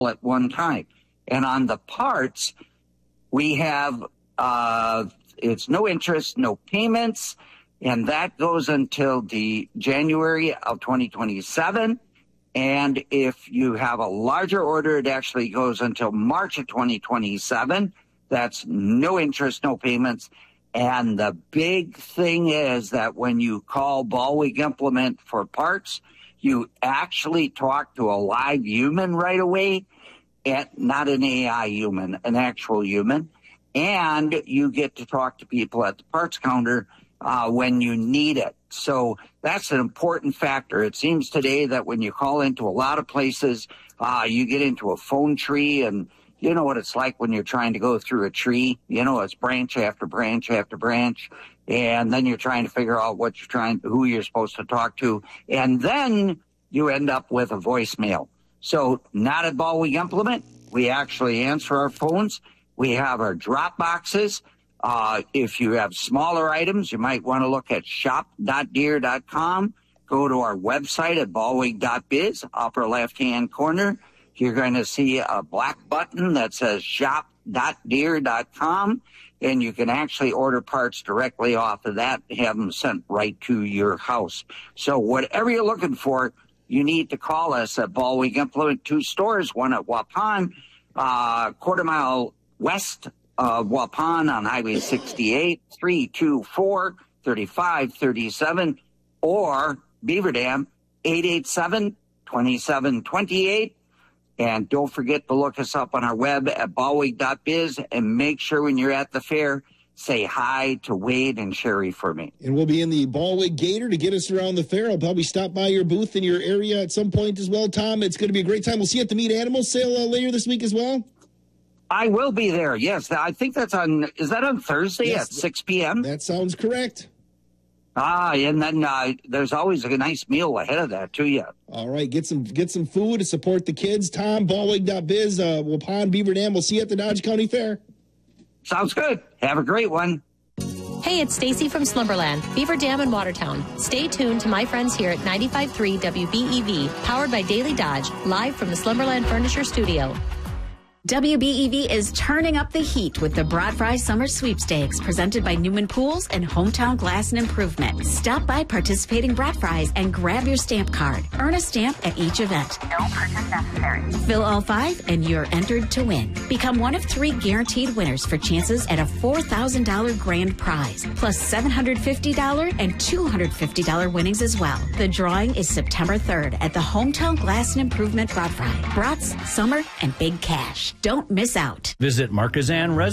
at one time. And on the parts, we have it's no interest, no payments, and that goes until the January of 2027. And if you have a larger order, it actually goes until March of 2027. That's no interest, no payments. And the big thing is that when you call Ballweg Implement for parts, you actually talk to a live human right away, and not an AI human, an actual human. And you get to talk to people at the parts counter when you need it. So that's an important factor. It seems today that when you call into a lot of places, you get into a phone tree, and you know what it's like when you're trying to go through a tree. You know, it's branch after branch after branch, and then you're trying to figure out who you're supposed to talk to, and then you end up with a voicemail. So not at Ballweg Implement. We actually answer our phones. We have our drop boxes. If you have smaller items, you might want to look at shop.deere.com. Go to our website at ballweg.biz, upper left-hand corner. You're going to see a black button that says shop.deere.com, and you can actually order parts directly off of that and have them sent right to your house. So whatever you're looking for, you need to call us at Ballweg Implement. 2 stores, one at Waupun, quarter mile west of Waupun on Highway 68, 324-3537, or Beaver Dam, 887-2728. And don't forget to look us up on our web at ballweg.biz, and make sure when you're at the fair, say hi to Wade and Sherry for me. And we'll be in the Ballweg Gator to get us around the fair. I'll probably stop by your booth in your area at some point as well, Tom. It's going to be a great time. We'll see you at the Meat Animal Sale later this week as well. I will be there, yes. I think is that on Thursday at 6 p.m.? That sounds correct. And then there's always a nice meal ahead of that, too, yeah. All right, get some food to support the kids. Tom, ballweg.biz, Waupun, Beaver Dam. We'll see you at the Dodge County Fair. Sounds good. Have a great one. Hey, it's Stacy from Slumberland, Beaver Dam and Watertown. Stay tuned to my friends here at 95.3 WBEV, powered by Daily Dodge, live from the Slumberland Furniture Studio. WBEV is turning up the heat with the Brat Fry Summer Sweepstakes presented by Newman Pools and Hometown Glass and Improvement. Stop by participating Brat Fries and grab your stamp card. Earn a stamp at each event. No purchase necessary. Fill all 5 and you're entered to win. Become one of 3 guaranteed winners for chances at a $4,000 grand prize, plus $750 and $250 winnings as well. The drawing is September 3rd at the Hometown Glass and Improvement Brat Fry. Brats, summer, and big cash. Don't miss out. Visit Marquezan